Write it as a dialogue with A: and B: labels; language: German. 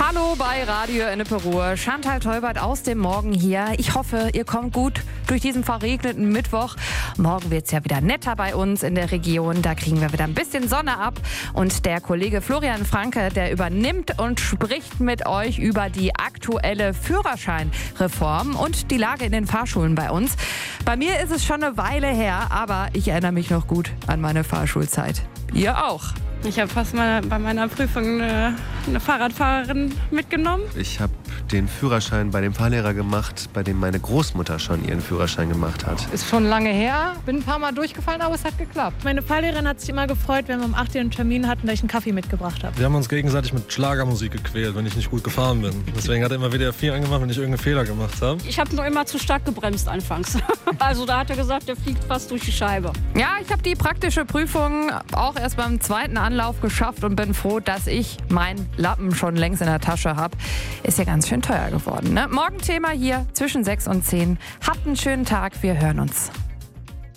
A: Hallo bei Radio Ennepe-Ruhr. Chantal Teubert aus dem Morgen hier. Ich hoffe, ihr kommt gut durch diesen verregneten Mittwoch. Morgen wird es ja wieder netter bei uns in der Region. Da kriegen wir wieder ein bisschen Sonne ab. Und der Kollege Florian Franke, der übernimmt und spricht mit euch über die aktuelle Führerscheinreform und die Lage in den Fahrschulen bei uns. Bei mir ist es schon eine Weile her, aber ich erinnere mich noch gut an meine Fahrschulzeit. Ihr auch.
B: Ich habe fast mal bei meiner Prüfung eine Fahrradfahrerin mitgenommen.
C: Ich habe den Führerschein bei dem Fahrlehrer gemacht, bei dem meine Großmutter schon ihren Führerschein gemacht hat.
A: Ist schon lange her, bin ein paar Mal durchgefallen, aber es hat geklappt.
B: Meine Fahrlehrerin hat sich immer gefreut, wenn wir um 8 Uhr einen Termin hatten, dass ich einen Kaffee mitgebracht habe.
D: Wir haben uns gegenseitig mit Schlagermusik gequält, wenn ich nicht gut gefahren bin. Deswegen hat er immer WDR 4 angemacht, wenn ich irgendeinen Fehler gemacht habe.
E: Ich habe nur immer zu stark gebremst anfangs. Also da hat er gesagt, der fliegt fast durch die Scheibe.
A: Ja, ich habe die praktische Prüfung auch erst beim zweiten Anlauf geschafft und bin froh, dass ich meinen Lappen schon längst in der Tasche habe. Ist ja ganz schön teuer geworden, ne? Morgen Thema hier zwischen 6 und 10. Habt einen schönen Tag, wir hören uns.